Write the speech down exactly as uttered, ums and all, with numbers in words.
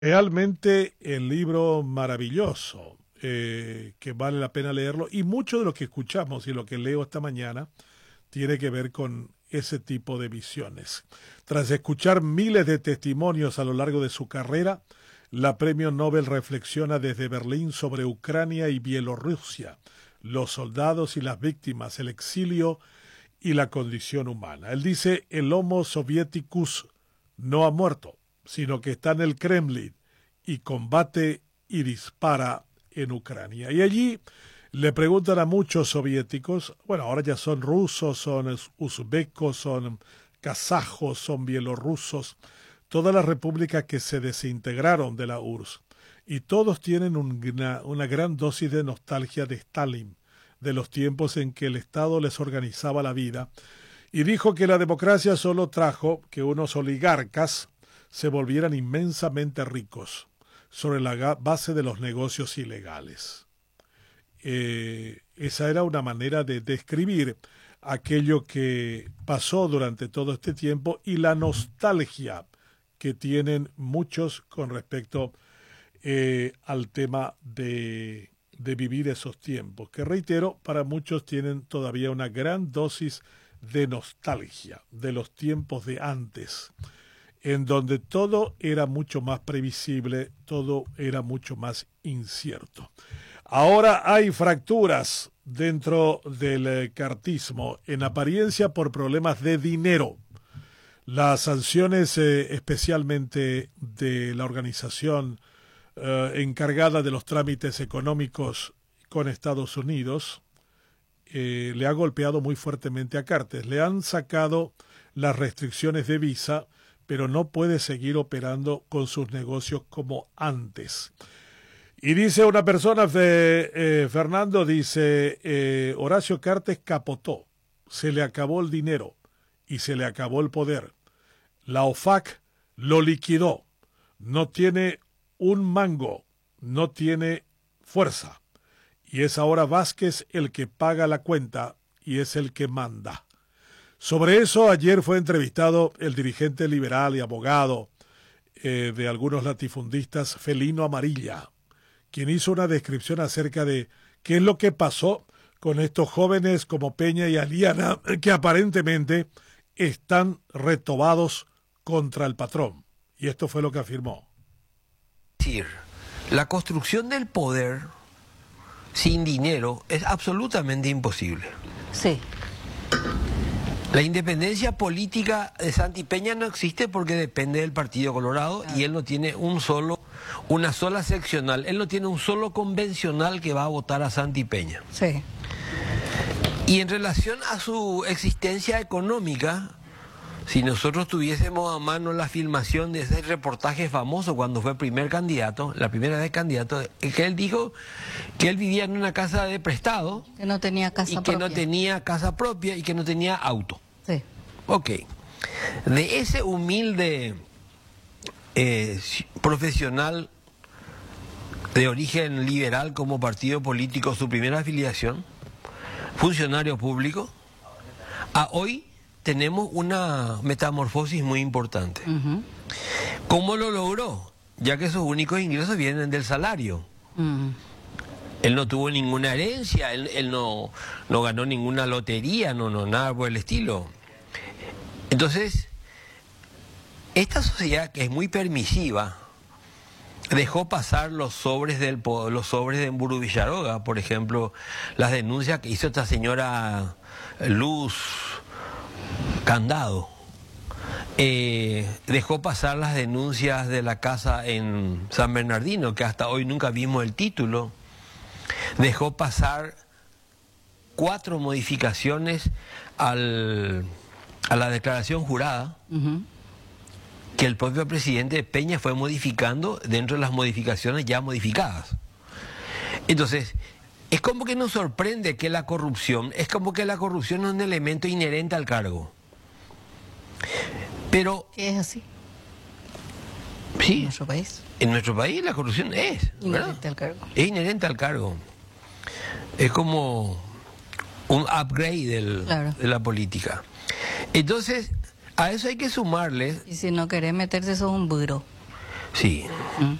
Realmente el libro maravilloso, eh, que vale la pena leerlo, y mucho de lo que escuchamos y lo que leo esta mañana tiene que ver con ese tipo de visiones. Tras escuchar miles de testimonios a lo largo de su carrera, la Premio Nobel reflexiona desde Berlín sobre Ucrania y Bielorrusia, los soldados y las víctimas, el exilio y la condición humana. Él dice, el Homo Sovieticus no ha muerto, sino que está en el Kremlin y combate y dispara en Ucrania. Y allí le preguntan a muchos soviéticos, bueno, ahora ya son rusos, son uzbecos, son kazajos, son bielorrusos, todas las repúblicas que se desintegraron de la U R S S, y todos tienen una, una gran dosis de nostalgia de Stalin, de los tiempos en que el Estado les organizaba la vida, y dijo que la democracia solo trajo que unos oligarcas se volvieran inmensamente ricos sobre la base de los negocios ilegales. Eh, esa era una manera de describir aquello que pasó durante todo este tiempo y la nostalgia que tienen muchos con respecto eh, al tema de, de vivir esos tiempos, que reitero, para muchos tienen todavía una gran dosis de nostalgia de los tiempos de antes, en donde todo era mucho más previsible, todo era mucho más incierto. Ahora hay fracturas dentro del eh, cartismo, en apariencia por problemas de dinero. Las sanciones, eh, especialmente de la organización eh, encargada de los trámites económicos con Estados Unidos, eh, le ha golpeado muy fuertemente a Cartes. Le han sacado las restricciones de visa, pero no puede seguir operando con sus negocios como antes. Y dice una persona, fe, eh, Fernando, dice, eh, Horacio Cartes capotó, se le acabó el dinero y se le acabó el poder. La OFAC lo liquidó, no tiene un mango, no tiene fuerza. Y es ahora Vázquez el que paga la cuenta y es el que manda. Sobre eso ayer fue entrevistado el dirigente liberal y abogado eh, de algunos latifundistas, Felino Amarilla, quien hizo una descripción acerca de qué es lo que pasó con estos jóvenes como Peña y Aliana, que aparentemente están retobados contra el patrón. Y esto fue lo que afirmó. Es decir, la construcción del poder sin dinero es absolutamente imposible. Sí. La independencia política de Santi Peña no existe porque depende del Partido Colorado y él no tiene un solo, una sola seccional, él no tiene un solo convencional que va a votar a Santi Peña. Sí. Y en relación a su existencia económica, si nosotros tuviésemos a mano la filmación de ese reportaje famoso cuando fue primer candidato, la primera vez candidato, que él dijo que él vivía en una casa de prestado. Que no tenía casa y propia. que no tenía casa propia y que no tenía auto. Sí. Ok. De ese humilde eh, profesional de origen liberal como partido político, su primera afiliación, funcionario público, a hoy tenemos una metamorfosis muy importante. Uh-huh. ¿Cómo lo logró? Ya que sus únicos ingresos vienen del salario. Uh-huh. Él no tuvo ninguna herencia, él, él no, no ganó ninguna lotería, no, no, nada por el estilo. Entonces, esta sociedad que es muy permisiva, dejó pasar los sobres del los sobres de Emburu Villaroga, por ejemplo, las denuncias que hizo esta señora Luz Candado. Eh, dejó pasar las denuncias de la casa en San Bernardino, que hasta hoy nunca vimos el título. Dejó pasar cuatro modificaciones al, a la declaración jurada, uh-huh, que el propio presidente Peña fue modificando dentro de las modificaciones ya modificadas. Entonces, es como que nos sorprende que la corrupción, es como que la corrupción es un elemento inherente al cargo. Pero... ¿Qué es así? Sí. ¿En nuestro país? En nuestro país la corrupción es, inherente al cargo. Es inherente al cargo. Es como un upgrade del, claro, de la política. Entonces, a eso hay que sumarle... Y si no querés meterse, sos un burro. Sí.